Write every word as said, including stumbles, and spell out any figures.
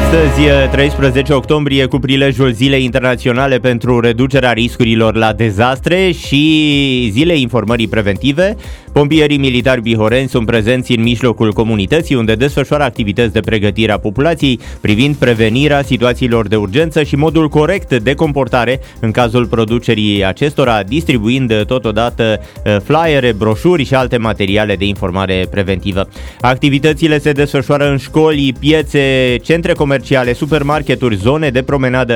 Astăzi, treisprezece octombrie, cu prilejul Zilei Internaționale pentru reducerea riscurilor la dezastre și Zilei Informării Preventive, pompierii militari bihoreni sunt prezenți în mijlocul comunității, unde desfășoară activități de pregătire a populației privind prevenirea situațiilor de urgență și modul corect de comportare în cazul producerii acestora, distribuind totodată flyere, broșuri și alte materiale de informare preventivă. Activitățile se desfășoară în școli, piețe, centre comerciale, supermarketuri, zone de promenadă